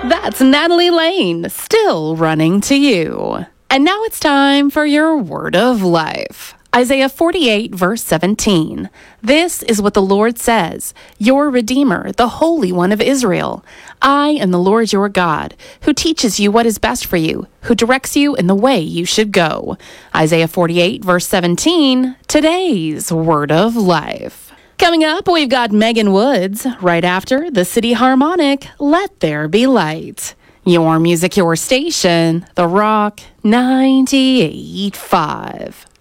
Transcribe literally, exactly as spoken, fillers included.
That's Natalie Lane, still running to you. And now it's time for your word of life. Isaiah forty-eight, verse seventeen. This is what the Lord says, your Redeemer, the Holy One of Israel. I am the Lord your God, who teaches you what is best for you, who directs you in the way you should go. Isaiah forty-eight, verse seventeen, today's word of life. Coming up, we've got Megan Woods, right after the City Harmonic, Let There Be Light. Your music, your station, The Rock ninety-eight point five.